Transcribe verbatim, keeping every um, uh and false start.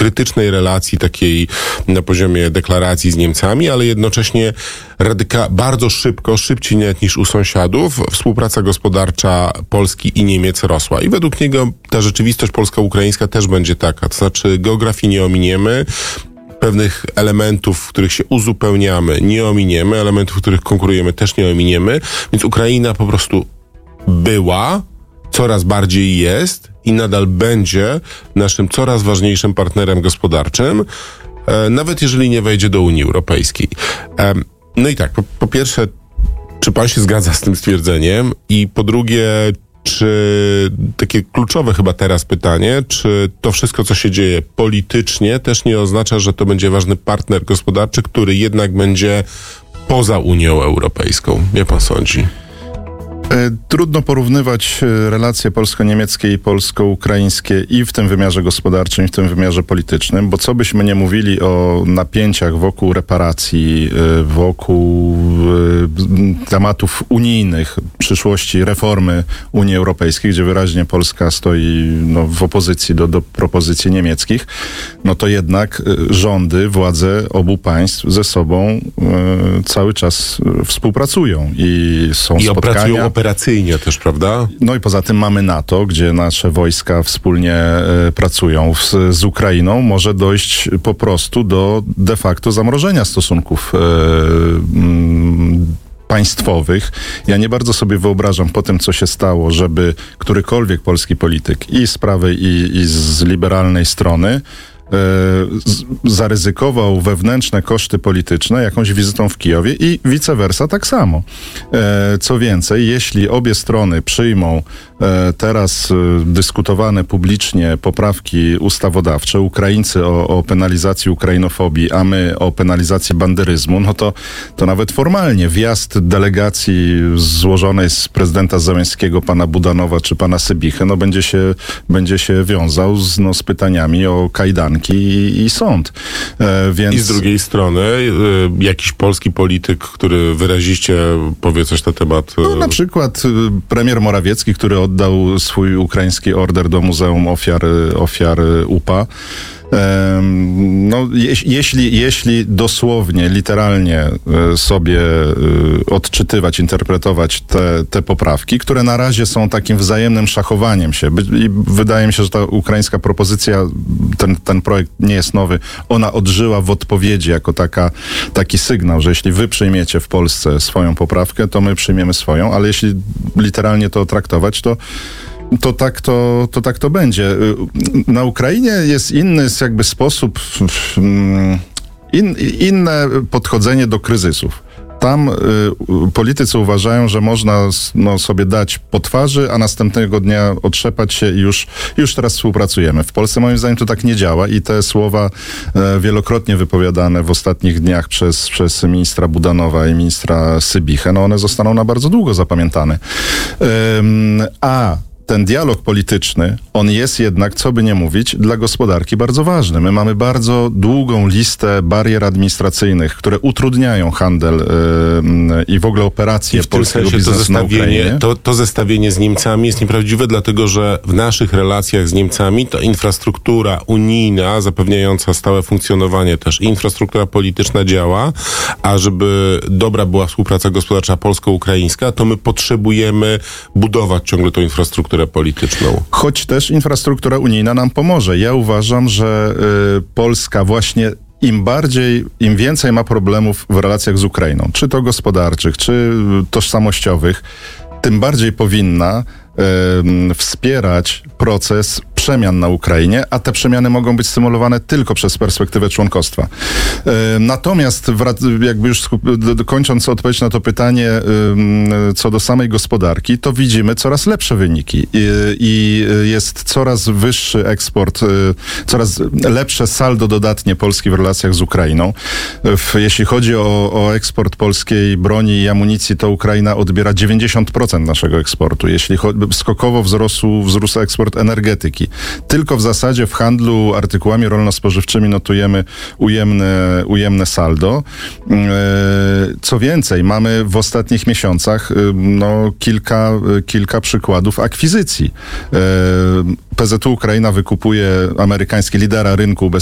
krytycznej relacji takiej na poziomie deklaracji z Niemcami, ale jednocześnie radyka bardzo szybko, szybciej nawet niż u sąsiadów, współpraca gospodarcza Polski i Niemiec rosła. I według niego ta rzeczywistość polsko-ukraińska też będzie taka. To znaczy geografii nie ominiemy, pewnych elementów, w których się uzupełniamy, nie ominiemy, elementów, w których konkurujemy, też nie ominiemy, więc Ukraina po prostu była, coraz bardziej jest i nadal będzie naszym coraz ważniejszym partnerem gospodarczym, e, nawet jeżeli nie wejdzie do Unii Europejskiej. E, no i tak, po, po pierwsze, czy pan się zgadza z tym stwierdzeniem? I po drugie, czy takie kluczowe chyba teraz pytanie, czy to wszystko, co się dzieje politycznie, też nie oznacza, że to będzie ważny partner gospodarczy, który jednak będzie poza Unią Europejską? Jak pan sądzi? Trudno porównywać relacje polsko-niemieckie i polsko-ukraińskie i w tym wymiarze gospodarczym, i w tym wymiarze politycznym, bo co byśmy nie mówili o napięciach wokół reparacji, wokół tematów unijnych, przyszłości reformy Unii Europejskiej, gdzie wyraźnie Polska stoi no, w opozycji do, do propozycji niemieckich, no to jednak rządy, władze obu państw ze sobą e, cały czas współpracują i są I spotkania. Operacyjnie też, prawda? No i poza tym mamy NATO, gdzie nasze wojska wspólnie e, pracują z, z Ukrainą. Może dojść po prostu do de facto zamrożenia stosunków e, m, państwowych. Ja nie bardzo sobie wyobrażam po tym, co się stało, żeby którykolwiek polski polityk i z prawej, i, i z liberalnej strony zaryzykował wewnętrzne koszty polityczne jakąś wizytą w Kijowie i vice versa tak samo. Co więcej, jeśli obie strony przyjmą teraz dyskutowane publicznie poprawki ustawodawcze, Ukraińcy o, o penalizacji ukrainofobii, a my o penalizacji banderyzmu, no to, to nawet formalnie wjazd delegacji złożonej z prezydenta Zełenskiego, pana Budanowa czy pana Sybichy, no będzie się, będzie się wiązał z, no, z pytaniami o kajdanki I, i sąd. E, więc... I z drugiej strony y, jakiś polski polityk, który wyraziście powie coś na temat... Y... No, na przykład y, premier Morawiecki, który oddał swój ukraiński order do Muzeum Ofiar, ofiar U P A. No, je, jeśli, jeśli dosłownie, literalnie sobie odczytywać, interpretować te, te poprawki, które na razie są takim wzajemnym szachowaniem się. I wydaje mi się, że ta ukraińska propozycja, ten, ten projekt nie jest nowy, ona odżyła w odpowiedzi jako taka, taki sygnał, że jeśli wy przyjmiecie w Polsce swoją poprawkę, to my przyjmiemy swoją, ale jeśli literalnie to traktować, to To tak to, to tak to będzie. Na Ukrainie jest inny jakby sposób, in, inne podchodzenie do kryzysów. Tam y, politycy uważają, że można no, sobie dać po twarzy, a następnego dnia otrzepać się i już, już teraz współpracujemy. W Polsce moim zdaniem to tak nie działa i te słowa y, wielokrotnie wypowiadane w ostatnich dniach przez, przez ministra Budanowa i ministra Sybichę, no one zostaną na bardzo długo zapamiętane. Y, a ten dialog polityczny, on jest jednak, co by nie mówić, dla gospodarki bardzo ważny. My mamy bardzo długą listę barier administracyjnych, które utrudniają handel yy, i w ogóle operacje I w polskiego tym sensie biznesu to na Ukrainie. To, to zestawienie z Niemcami jest nieprawdziwe, dlatego że w naszych relacjach z Niemcami to infrastruktura unijna, zapewniająca stałe funkcjonowanie też, infrastruktura polityczna działa, a żeby dobra była współpraca gospodarcza polsko-ukraińska, to my potrzebujemy budować ciągle tą infrastrukturę polityczną. Choć też infrastruktura unijna nam pomoże. Ja uważam, że y, Polska właśnie im bardziej, im więcej ma problemów w relacjach z Ukrainą, czy to gospodarczych, czy tożsamościowych, tym bardziej powinna y, wspierać proces przemian na Ukrainie, a te przemiany mogą być stymulowane tylko przez perspektywę członkostwa. Natomiast jakby już kończąc odpowiedź na to pytanie co do samej gospodarki, to widzimy coraz lepsze wyniki i jest coraz wyższy eksport, coraz lepsze saldo dodatnie Polski w relacjach z Ukrainą. Jeśli chodzi o, o eksport polskiej broni i amunicji, to Ukraina odbiera dziewięćdziesiąt procent naszego eksportu. Jeśli skokowo wzrósł, wzrósł eksport energetyki. Tylko w zasadzie w handlu artykułami rolno-spożywczymi notujemy ujemne, ujemne saldo. Co więcej, mamy w ostatnich miesiącach no, kilka, kilka przykładów akwizycji. P Z U Ukraina wykupuje amerykański lidera rynku